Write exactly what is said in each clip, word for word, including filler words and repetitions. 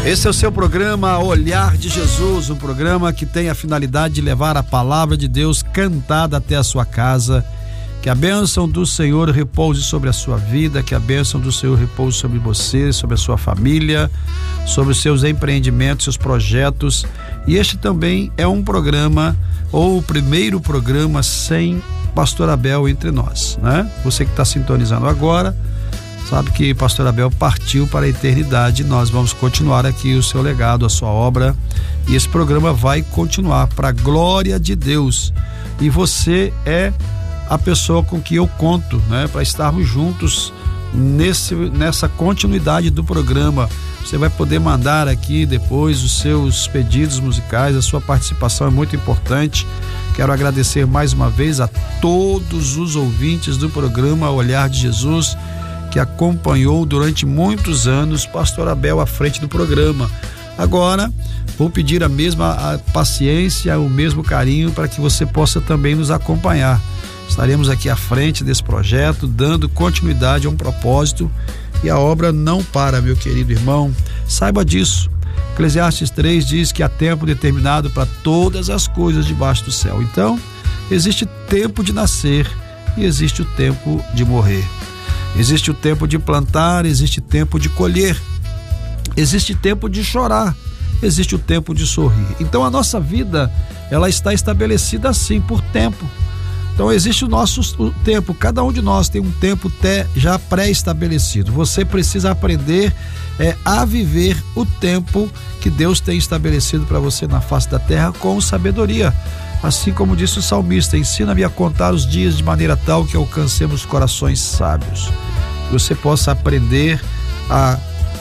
Esse é o seu programa Olhar de Jesus, um programa que tem a finalidade de levar a palavra de Deus cantada até a sua casa. Que a bênção do Senhor repouse sobre a sua vida, que a bênção do Senhor repouse sobre você, sobre a sua família, sobre os seus empreendimentos, seus projetos. E este também é um programa, ou o primeiro programa sem Pastor Abel entre nós, né? Você que está sintonizando agora, sabe que Pastor Abel partiu para a eternidade. Nós vamos continuar aqui o seu legado, a sua obra, e esse programa vai continuar para a glória de Deus. E você é a pessoa com que eu conto, né, para estarmos juntos nesse, nessa continuidade do programa. Você vai poder mandar aqui depois os seus pedidos musicais, a sua participação é muito importante. Quero agradecer mais uma vez a todos os ouvintes do programa Olhar de Jesus, que acompanhou durante muitos anos Pastor Abel à frente do programa. Agora vou pedir a mesma a paciência, o mesmo carinho para que você possa também nos acompanhar. Estaremos aqui à frente desse projeto, dando continuidade a um propósito, e a obra não para, meu querido irmão. Saiba disso. Eclesiastes três diz que há tempo determinado para todas as coisas debaixo do céu. Então, existe tempo de nascer e existe o tempo de morrer. Existe o tempo de plantar, existe tempo de colher. Existe tempo de chorar, existe o tempo de sorrir. Então a nossa vida, ela está estabelecida assim, por tempo. Então existe o nosso o tempo, cada um de nós tem um tempo até já pré-estabelecido. Você precisa aprender é, a viver o tempo que Deus tem estabelecido para você na face da terra com sabedoria. Assim como disse o salmista: ensina-me a contar os dias de maneira tal que alcancemos corações sábios. Que você possa aprender a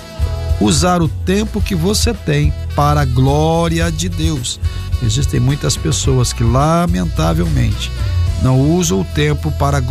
usar o tempo que você tem para a glória de Deus. Existem muitas pessoas que lamentavelmente não usam o tempo para a